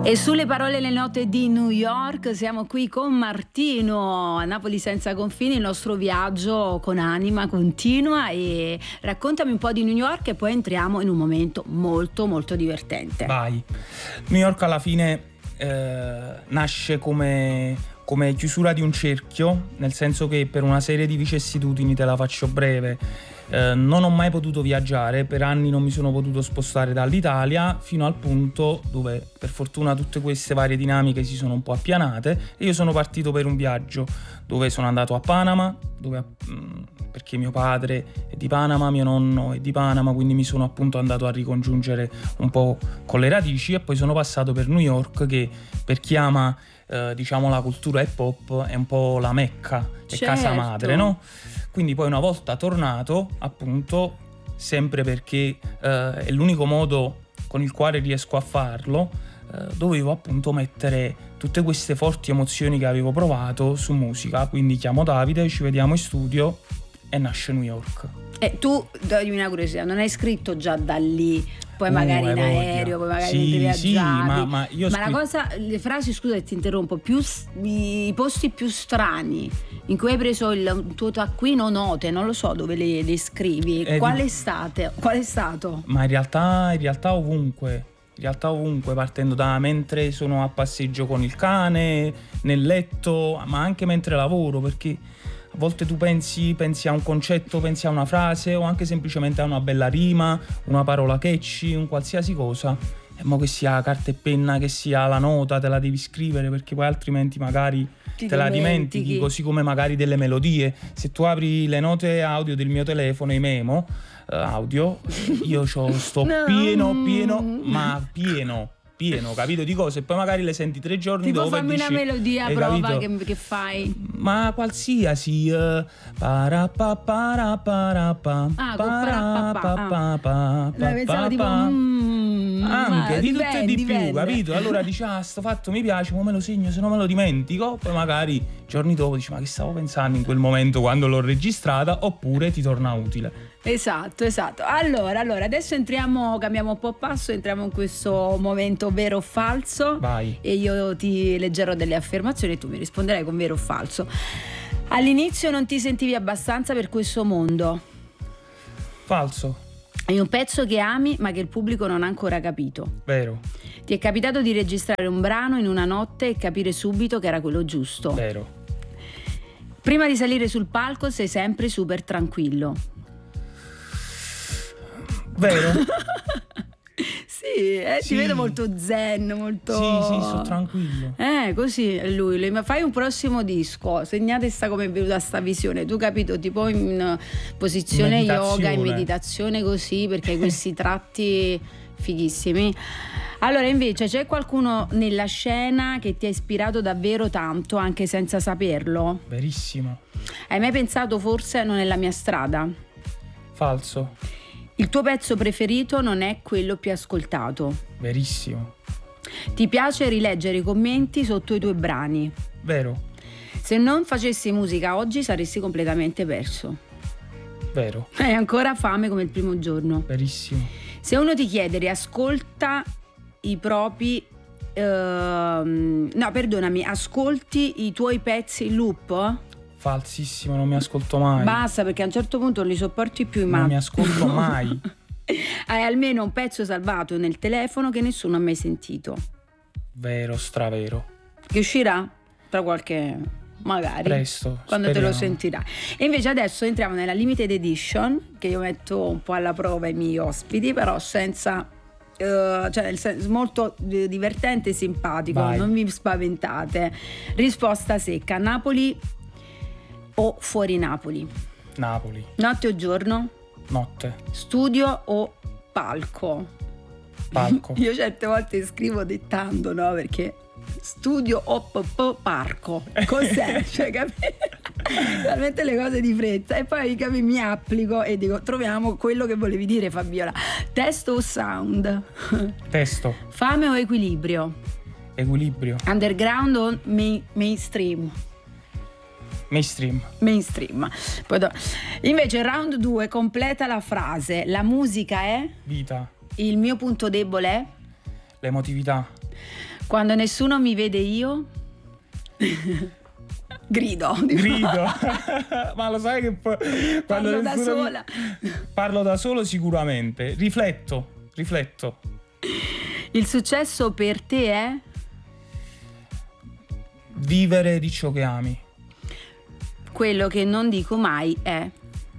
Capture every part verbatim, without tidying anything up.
E sulle parole e le note di New York siamo qui con Martino a Napoli senza confini. Il nostro viaggio con anima continua, e raccontami un po' di New York e poi entriamo in un momento molto molto divertente. Vai. New York alla fine eh, nasce come, come chiusura di un cerchio, nel senso che per una serie di vicissitudini, te la faccio breve, Eh, non ho mai potuto viaggiare, per anni non mi sono potuto spostare dall'Italia, fino al punto dove per fortuna tutte queste varie dinamiche si sono un po' appianate e io sono partito per un viaggio dove sono andato a Panama, dove, mh, perché mio padre è di Panama, mio nonno è di Panama, quindi mi sono appunto andato a ricongiungere un po' con le radici, e poi sono passato per New York, che per chi ama eh, diciamo la cultura hip hop è un po' la Mecca, è certo. casa madre, no? Quindi poi una volta tornato, appunto, sempre perché eh, è l'unico modo con il quale riesco a farlo, eh, dovevo appunto mettere tutte queste forti emozioni che avevo provato su musica. Quindi chiamo Davide, ci vediamo in studio e nasce New York. E tu, dammi una curiosità, non hai scritto già da lì, poi Uh, magari in voglia. aereo, poi magari Sì, mentre sì, viaggiavi? ma- ma io la scri- cosa, le frasi, scusa che ti interrompo, più s- i posti più strani in cui hai preso il tuo taccuino, note, non lo so dove le, le scrivi, Eh, qual di- è state? Qual è stato? Ma in realtà, in realtà ovunque, in realtà ovunque, partendo da mentre sono a passeggio con il cane, nel letto, ma anche mentre lavoro, perché a volte tu pensi, pensi a un concetto, pensi a una frase, o anche semplicemente a una bella rima, una parola catchy, un qualsiasi cosa. E mo che sia carta e penna, che sia la nota, te la devi scrivere, perché poi altrimenti magari Ti te la dimentichi. dimentichi, così come magari delle melodie. Se tu apri le note audio del mio telefono, i memo eh, audio, io c'ho sto No. pieno, pieno, ma pieno, pieno, capito, di cose, e poi magari le senti tre giorni Tipo dopo e fammi dici, una melodia, hai prova capito? che, che fai. Ma qualsiasi eh, para pa para para pa Ah, con para pra, pa, pa pa, pa pa No, pensavo pa tipo pa. mm, Anche ma di tutto e dipende, di più, dipende. capito? Allora dici, ah, sto fatto mi piace, ma me lo segno, se no me lo dimentico. Poi magari giorni dopo dici, ma che stavo pensando in quel momento quando l'ho registrata, oppure ti torna utile. Esatto, esatto. Allora, allora, adesso entriamo, cambiamo un po' passo, entriamo in questo momento vero o falso. Vai. E io ti leggerò delle affermazioni e tu mi risponderai con vero o falso. All'inizio non ti sentivi abbastanza per questo mondo. Falso. Hai un pezzo che ami ma che il pubblico non ha ancora capito. Vero. Ti è capitato di registrare un brano in una notte e capire subito che era quello giusto. Vero. Prima di salire sul palco sei sempre super tranquillo. Vero. Sì, eh, Sì. ti vedo molto zen, molto... Sì, sì, sto tranquillo. Eh, così è lui, lui. Ma fai un prossimo disco, segnate sta come è venuta sta visione. Tu capito, tipo in posizione Meditazione. yoga, in meditazione così, perché hai questi tratti fighissimi. Allora invece c'è qualcuno nella scena che ti ha ispirato davvero tanto, anche senza saperlo? Verissimo. Hai mai pensato forse non è la mia strada? Falso. Il tuo pezzo preferito non è quello più ascoltato. Verissimo. Ti piace rileggere i commenti sotto i tuoi brani. Vero. Se non facessi musica oggi saresti completamente perso. Vero. Hai ancora fame come il primo giorno. Verissimo. Se uno ti chiede riascolta i propri ehm, no, perdonami, ascolti i tuoi pezzi in loop? Falsissimo, non mi ascolto mai. Basta, perché a un certo punto non li sopporti più, ma Non mi ascolto mai. hai almeno un pezzo salvato nel telefono che nessuno ha mai sentito. Vero, stravero. Che uscirà tra qualche... magari Presto, quando te lo speriamo. sentirai. E invece adesso entriamo nella limited edition, che io metto un po' alla prova i miei ospiti, però senza eh, cioè nel senso molto eh, divertente e simpatico. Vai. Non vi spaventate. Risposta secca: Napoli o fuori Napoli? Napoli. Notte o giorno? Notte. Studio o palco? Palco. Io certe volte scrivo dettando, no? Perché studio o p- p- parco, cos'è? Cioè, capi? Talmente le cose di fretta, e poi capi, mi applico e dico troviamo quello che volevi dire, Fabiola. Testo o sound? Testo. Fame o equilibrio? Equilibrio. Underground o main- mainstream? Mainstream. Mainstream. Poi do- Invece round due completa la frase: la musica è, Vita. il mio punto debole è. L'emotività. Quando nessuno mi vede io grido. Grido. Ma lo sai che poi quando Parlo da nessuno mi- sola. Parlo da solo sicuramente. Rifletto, rifletto. Il successo per te è? Vivere di ciò che ami. Quello che non dico mai è?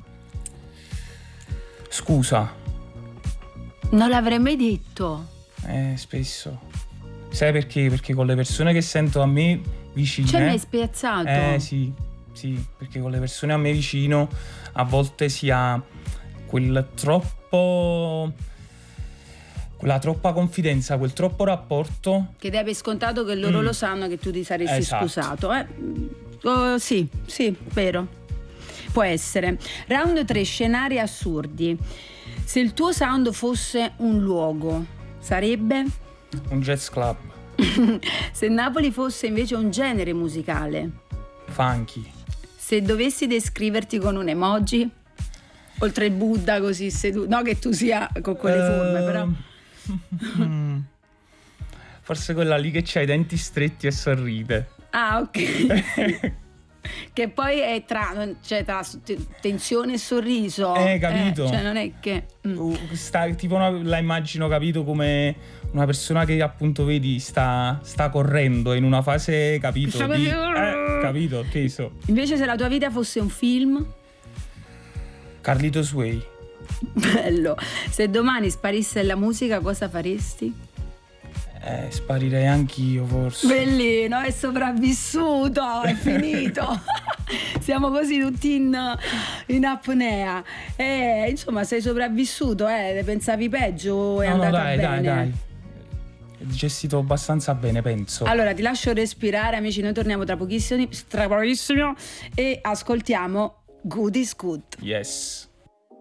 Scusa, Non l'avrei mai detto. eh, spesso. Sai perché? Perché con le persone che sento a me vicine. Cioè mi hai spiazzato. Eh sì, sì, perché con le persone a me vicino a volte si ha quel troppo. Quella troppa confidenza, quel troppo rapporto. Che dai per scontato che loro Mm. lo sanno che tu ti saresti Esatto. scusato. Eh? Oh, sì, sì, vero. Può essere. Round tre, scenari assurdi. Se il tuo sound fosse un luogo, sarebbe? Un jazz club, Se Napoli fosse invece un genere musicale. funky. Se dovessi descriverti con un emoji, oltre il Buddha così seduto, no che tu sia con quelle forme, Eh, però mm, Forse quella lì che c'ha i denti stretti e sorride. ah, ok. Che poi è tra, cioè, tra te- tensione e sorriso. Eh, capito. cioè non è che mm. Uh, sta, tipo una, la immagino, capito, come una persona che appunto vedi sta, sta correndo in una fase, capito, Sta di, così. eh, capito, teso. Invece se la tua vita fosse un film, Carlitos Way. bello. Se domani sparisse la musica, cosa faresti? Eh, sparirei anch'io forse. Bellino, è sopravvissuto, è finito. Siamo così tutti in, in apnea. Eh, insomma, sei sopravvissuto, eh? Pensavi peggio, è No, no, andata dai, bene. dai, dai. È gestito abbastanza bene, penso. Allora, ti lascio respirare, amici. Noi torniamo tra pochissimo, tra pochissimo e ascoltiamo Good is Good. Yes.